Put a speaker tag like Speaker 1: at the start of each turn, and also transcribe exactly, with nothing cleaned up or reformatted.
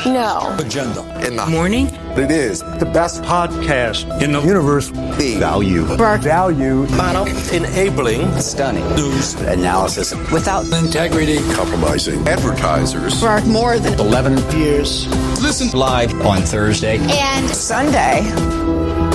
Speaker 1: No.
Speaker 2: Agenda.
Speaker 3: In the
Speaker 4: morning.
Speaker 3: It is
Speaker 2: the best podcast in the universe.
Speaker 3: the
Speaker 5: Value.
Speaker 1: Spark.
Speaker 2: Value.
Speaker 6: Model.
Speaker 2: Enabling.
Speaker 5: Stunning.
Speaker 2: News.
Speaker 5: Analysis.
Speaker 4: Without
Speaker 2: Integrity.
Speaker 3: compromising advertisers.
Speaker 1: Spark more than
Speaker 5: eleven years.
Speaker 2: Listen
Speaker 5: Live on Thursday
Speaker 1: and
Speaker 4: Sunday.